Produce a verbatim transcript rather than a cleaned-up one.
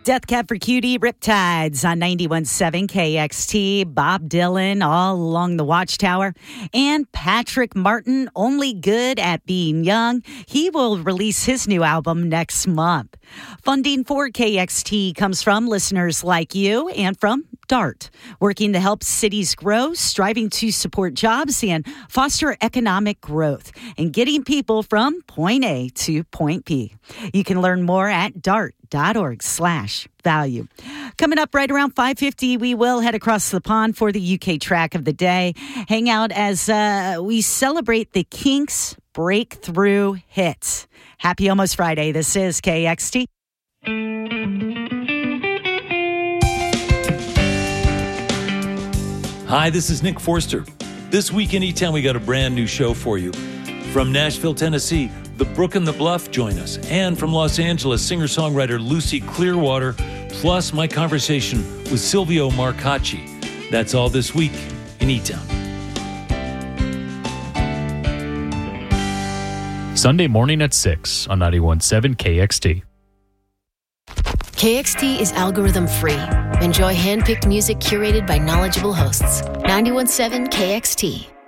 Death Cab for Cutie, Riptides on ninety-one point seven K X T. Bob Dylan, All Along the Watchtower. And Patrick Martin, Only Good at Being Young. He will release his new album next month. Funding for K X T comes from listeners like you and from DART, working to help cities grow, striving to support jobs and foster economic growth, and getting people from point A to point B. You can learn more at dart.org slash value. Coming up right around five fifty, we will head across the pond for the U K track of the day. Hang out as uh, we celebrate the Kinks breakthrough hit. Happy Almost Friday. This is K X T. Hi, this is Nick Forster. This week in E-Town, we got a brand new show for you. From Nashville, Tennessee, The Brook and the Bluff join us. And from Los Angeles, singer-songwriter Lucy Clearwater, plus my conversation with Silvio Marcacci. That's all this week in E-Town. Sunday morning at six on ninety-one point seven K X T. K X T is algorithm free. Enjoy hand-picked music curated by knowledgeable hosts. ninety-one point seven K X T.